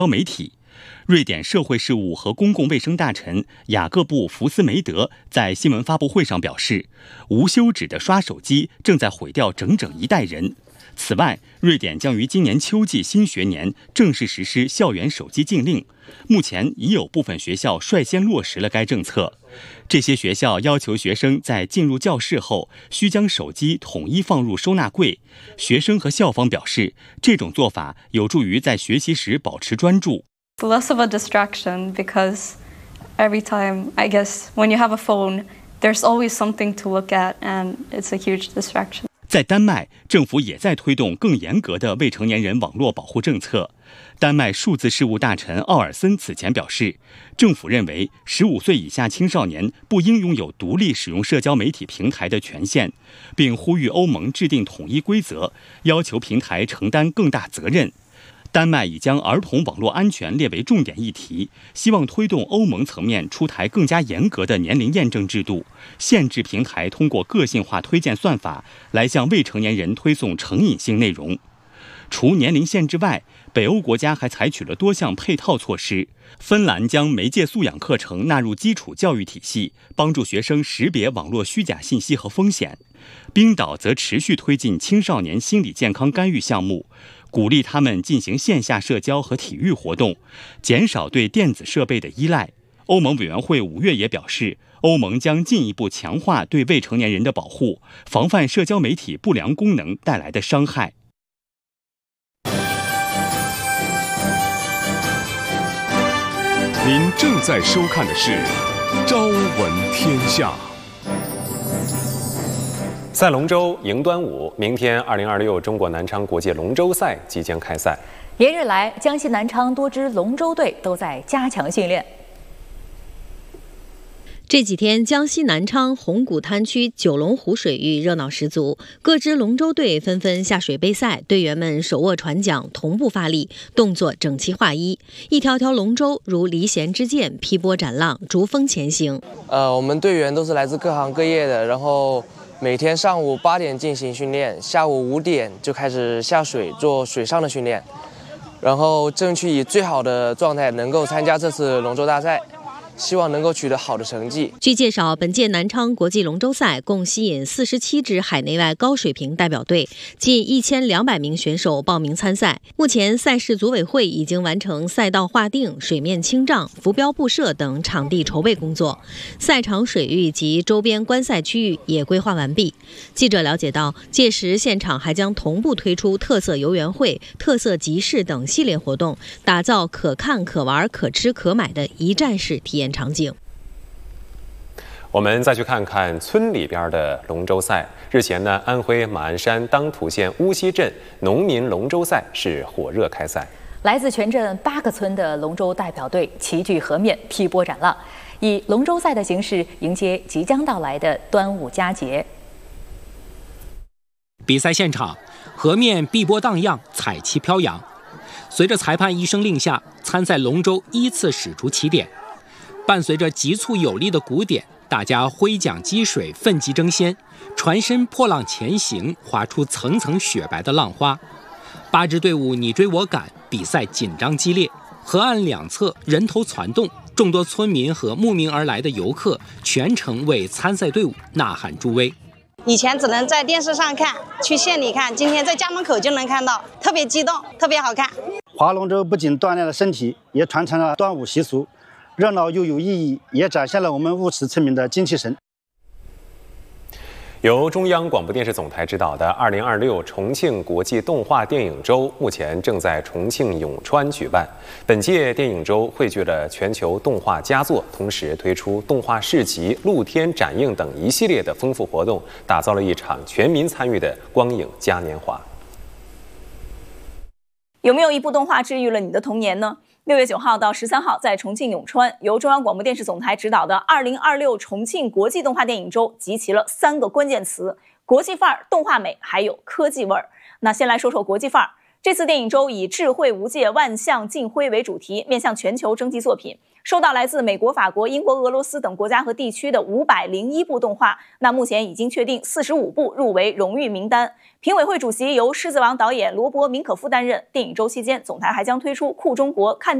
媒体。瑞典社会事务和公共卫生大臣雅各布·福斯梅德在新闻发布会上表示，无休止的刷手机正在毁掉整整一代人。此外，瑞典将于今年秋季新学年正式实施校园手机禁令，目前已有部分学校率先落实了该政策。这些学校要求学生在进入教室后需将手机统一放入收纳柜。学生和校方表示，这种做法有助于在学习时保持专注。 It's less of a distraction because every time, I guess, when you have a phone, there's always something to look at, and it's a huge distraction. 在丹麦，政府也在推动更严格的未成年人网络保护政策。丹麦数字事务大臣奥尔森此前表示，政府认为15岁以下青少年不应拥有独立使用社交媒体平台的权限，并呼吁欧盟制定统一规则，要求平台承担更大责任。丹麦已将儿童网络安全列为重点议题，希望推动欧盟层面出台更加严格的年龄验证制度，限制平台通过个性化推荐算法来向未成年人推送成瘾性内容。除年龄限制外，北欧国家还采取了多项配套措施。芬兰将媒介素养课程纳入基础教育体系，帮助学生识别网络虚假信息和风险。冰岛则持续推进青少年心理健康干预项目，鼓励他们进行线下社交和体育活动，减少对电子设备的依赖。欧盟委员会5月也表示，欧盟将进一步强化对未成年人的保护，防范社交媒体不良功能带来的伤害。 您正在收看的是《朝闻天下》。 赛龙舟迎端午，明天2026中国南昌国际龙舟赛即将开赛。 连日来，江西南昌多支龙舟队都在加强训练。 这几天，江西南昌红谷滩区九龙湖水域热闹十足，各支龙舟队纷纷下水备赛，队员们手握船桨，同步发力，动作整齐划一，一条条龙舟如离弦之箭，劈波斩浪，逐风前行。 我们队员都是来自各行各业的，然后每天上午8点进行训练，下午5点就开始下水做水上的训练，然后争取以最好的状态能够参加这次龙舟大赛。希望能够取得好的成绩。 据介绍，本届南昌国际龙舟赛共吸引47支海内外高水平代表队，近1200名选手报名参赛。目前，赛事组委会已经完成赛道划定、水面清障、浮标布设等场地筹备工作，赛场水域及周边观赛区域也规划完毕。记者了解到，届时现场还将同步推出特色游园会、特色集市等系列活动，打造可看、可玩、可吃、可买的一站式体验场景。 我们再去看看村里边的龙舟赛。日前呢，安徽马鞍山当涂县乌溪镇农民龙舟赛是火热开赛。 来自全镇8个村的龙舟代表队齐聚河面，劈波斩浪，以龙舟赛的形式迎接即将到来的端午佳节。 比赛现场，河面碧波荡漾，彩旗飘扬。随着裁判一声令下，参赛龙舟依次驶出起点。伴随着急促有力的鼓点，大家挥桨击水，奋击争先，船身破浪前行，划出层层雪白的浪花。8支队伍你追我赶，比赛紧张激烈。河岸两侧人头攒动，众多村民和慕名而来的游客全程为参赛队伍呐喊助威。 以前只能在电视上看，去县里看，今天在家门口就能看到，特别激动，特别好看。 划龙舟不仅锻炼了身体，也传承了端午习俗，热闹又有意义，也展现了我们务实村民的精气神。 由中央广播电视总台指导的2026重庆国际动画电影周目前正在重庆永川举办。本届电影周汇聚了全球动画佳作，同时推出动画市集、露天展映等一系列的丰富活动，打造了一场全民参与的光影嘉年华。 有没有一部动画治愈了你的童年呢？6月9号到13号，在重庆永川，由中央广播电视总台指导的2026重庆国际动画电影周集齐了3个关键词：国际范儿、动画美，还有科技味儿。那先来说说国际范儿。 这次电影周以智慧无界，万象尽辉为主题，面向全球征集作品，收到来自美国、法国、英国、俄罗斯等国家和地区的501部动画。那目前已经确定45部入围荣誉名单。评委会主席由《狮子王》导演罗伯·明可夫担任。电影周期间，总台还将推出酷中国看